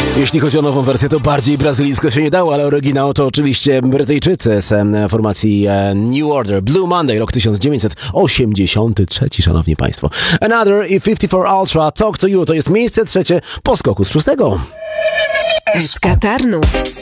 Jeśli chodzi o nową wersję, to bardziej brazylijsko się nie dało, ale oryginał to oczywiście Brytyjczycy z formacji New Order. Blue Monday, rok 1983, szanowni państwo. Another i 54 Ultra, Talk to You, to jest miejsce trzecie po skoku z 6. SK Tarnów.